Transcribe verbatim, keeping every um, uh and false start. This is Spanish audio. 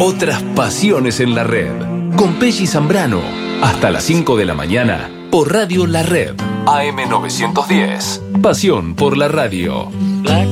Otras pasiones en la red. Con Pelli Zambrano. Hasta las cinco de la mañana por Radio La Red. A M novecientos diez. Pasión por la radio.